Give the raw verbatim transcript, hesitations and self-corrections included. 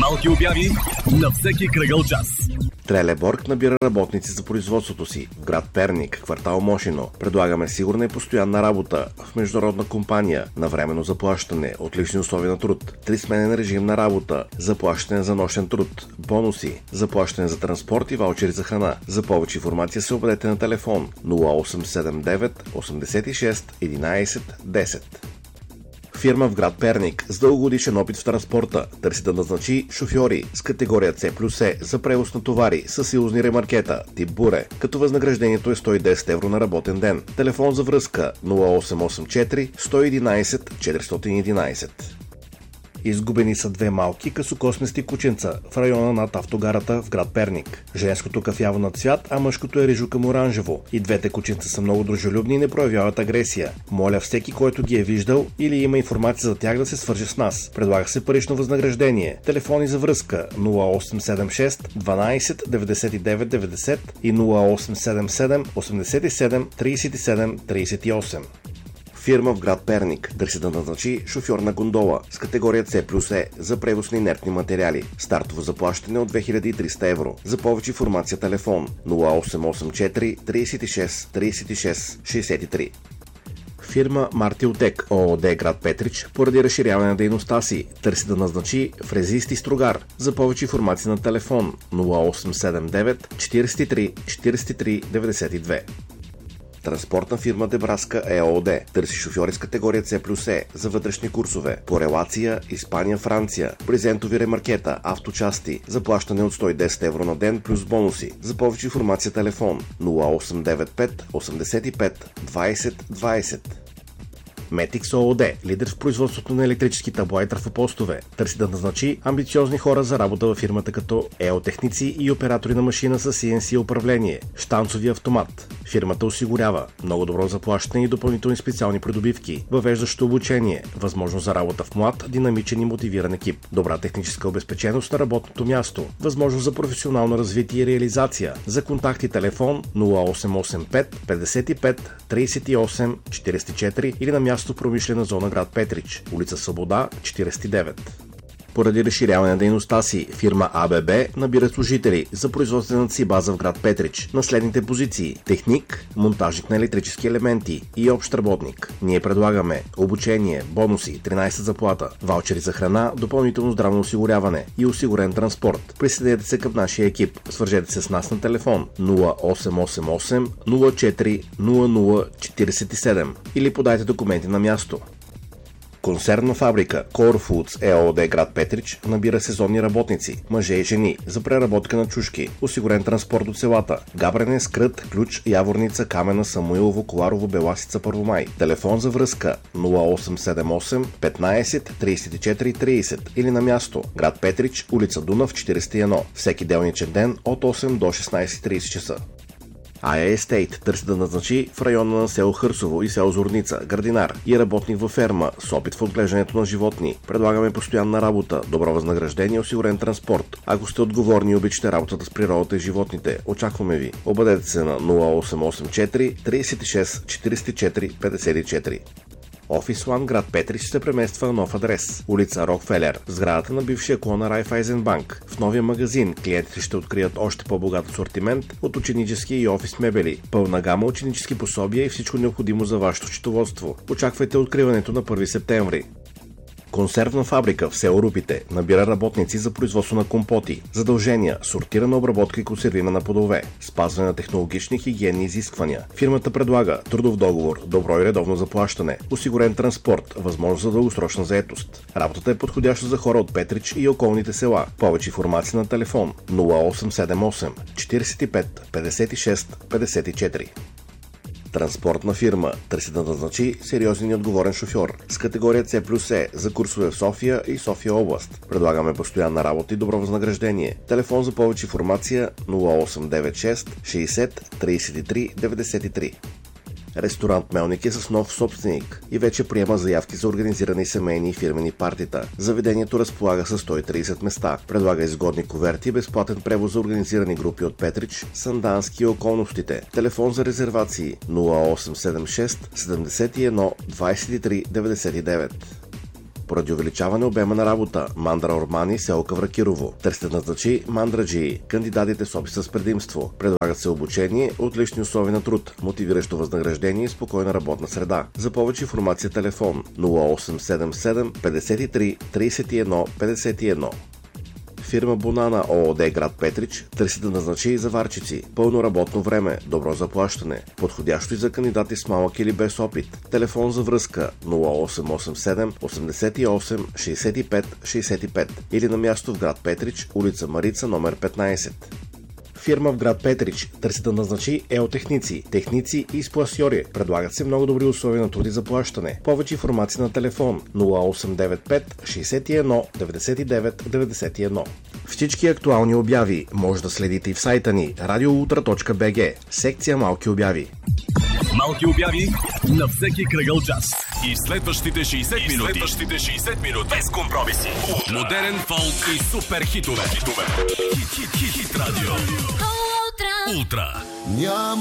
Малки обяви на всеки кръгъл час. Трелеборг набира работници за производството си в град Перник, квартал Мошино. Предлагаме сигурна и постоянна работа в международна компания, навременно заплащане, отлични условия на труд, трисменен режим на работа, заплащане за нощен труд, бонуси, заплащане за транспорт и ваучери за храна. За повече информация се обадете на телефон нула осем седем девет осемдесет и шест единайсет десет. Фирма в град Перник с дългогодишен опит в транспорта търси да назначи шофьори с категория С плюс Е за превоз на товари с съюзни ремаркета тип буре, като възнаграждението е сто и десет евро на работен ден. Телефон за връзка нула осем осем четири сто и единайсет четиристотин и единайсет. Изгубени са две малки късокосмести кученца в района над автогарата в град Перник. Женското кафяво на цвят, а мъжкото е рижо към оранжево. И двете кученца са много дружелюбни и не проявяват агресия. Моля всеки, който ги е виждал или има информация за тях, да се свърже с нас. Предлага се парично възнаграждение. Телефони за връзка нула осем седем шест дванайсет деветдесет и девет деветдесет и нула осем седем седем осемдесет и седем трийсет и седем трийсет и осем. Фирма в град Перник търси да назначи шофьор на гондола с категория С плюс Е за превоз на инертни материали. Стартово заплащане от две хиляди и триста евро. За повече информация телефон нула осем осем четири трийсет и шест трийсет и шест шейсет и три. Фирма Мартилтек ООД град Петрич поради разширяване на дейността си търси да назначи фрезист и стругар. За повече информация на телефон нула осем седем девет четирийсет и три четирийсет и три деветдесет и две. Транспортна фирма Дебраска ЕООД търси шофьори с категория С плюс Е за вътрешни курсове по релация Испания-Франция, брезентови ремаркета, авточасти, заплащане от сто и десет евро на ден плюс бонуси. За повече информация телефон нула осем девет пет осемдесет и пет двайсет двайсет. Метикс ООД, лидер в производството на електрически табла и трафопостове, търси да назначи амбициозни хора за работа във фирмата като еотехници и оператори на машина с Си Ен Си управление, щанцови автомат. Фирмата осигурява много добро заплащане и допълнителни специални придобивки, въвеждащо обучение, възможност за работа в млад, динамичен и мотивиран екип, добра техническа обезпеченост на работното място, възможност за професионално развитие и реализация. За контакти телефон нула осем осем пет петдесет и пет трийсет и осем четирийсет и четири или на място в промишлена зона град Петрич, улица Свобода четирийсет и девет. Поради разширяване на дейността си, фирма А Б Б набира служители за производствената си база в град Петрич на следните позиции: техник, монтажник на електрически елементи и общ работник. Ние предлагаме обучение, бонуси, тринайсет заплата, ваучери за храна, допълнително здравно осигуряване и осигурен транспорт. Присъединете се към нашия екип. Свържете се с нас на телефон нула осем осем осем нула четири нула нула четирийсет и седем или подайте документи на място. Консервна фабрика Core Foods ЕООД град Петрич набира сезонни работници, мъже и жени, за преработка на чушки, осигурен транспорт от селата, Габрене, Скрът, Ключ, Яворница, Камена, Самуилово, Коларово, Беласица, Първомай. Телефон за връзка нула осем седем осем петнайсет трийсет и четири трийсет или на място град Петрич, улица Дунав четирийсет и едно, всеки делничен ден от осем до шестнайсет и трийсет часа. Ая Естейт търси да назначи в района на село Хърсово и село Зорница градинар и работник във ферма с опит в отглеждането на животни. Предлагаме постоянна работа, добро възнаграждение и осигурен транспорт. Ако сте отговорни и обичате работата с природата и животните, очакваме ви. Обадете се на нула осем осем четири трийсет и шест четирийсет и четири петдесет и четири. Офис One град Петрич се премества на нов адрес. Улица Рокфелер, в сградата на бившия клон на Райфайзенбанк. В новия магазин клиентите ще открият още по-богат асортимент от ученически и офис мебели, пълна гама ученически пособия и всичко необходимо за вашето счетоводство. Очаквайте откриването на първи септември. Консервна фабрика в село Рупите набира работници за производство на компоти, задължения, сортирана обработка и консервиране на плодове, спазване на технологични и хигиенни изисквания. Фирмата предлага трудов договор, добро и редовно заплащане, осигурен транспорт, възможност за дългосрочна заетост. Работата е подходяща за хора от Петрич и околните села. Повече информация на телефон нула осем седем осем четирийсет и пет петдесет и шест петдесет и четири. Транспортна фирма търси да назначи сериозен и отговорен шофьор с категория С плюс Е за курсове в София и София област. Предлагаме постоянна работа и добро възнаграждение. Телефон за повече информация нула осем девет шест шейсет трийсет и три деветдесет и три. Ресторант Мелник е с нов собственик и вече приема заявки за организирани семейни и фирмени партита. Заведението разполага с сто и трийсет места. Предлага изгодни куверти и безплатен превоз за организирани групи от Петрич, Сандански и околностите. Телефон за резервации нула осем седем шест седемдесет и едно двайсет и три деветдесет и девет. Поради увеличаване обема на работа, Мандра Ормани, село Кавракирово. Търсят назначи мандраджии. Кандидатите с опит с предимство. Предлагат се обучение, отлични условия на труд, мотивиращо възнаграждение и спокойна работна среда. За повече информация телефон нула осем седем седем петдесет и три тридесет и едно петдесет и едно. Фирма Бонана ООД град Петрич търси да назначи заварчици. Пълно работно време, добро заплащане. Подходящо и за кандидати с малък или без опит. Телефон за връзка нула осем осем седем осемдесет и осем шейсет и пет шейсет и пет или на място в град Петрич, улица Марица, номер петнайсет. Фирма в град Петрич търси да назначи еотехници, техници и спласьори. Предлагат се много добри условия на труд и заплащане. Повече информация на телефон нула осем девет пет шейсет и едно деветдесет и девет деветдесет и едно. Всички актуални обяви може да следите и в сайта ни радиоултра точка би джи, секция Малки обяви. Малки обяви на всеки кръгъл час. И следващите шейсет минути. Следващите шейсет минути. Без компромиси. Модерен фолк и супер хитове. Хит, хит, хит, хит радио. Ултра. Ултра.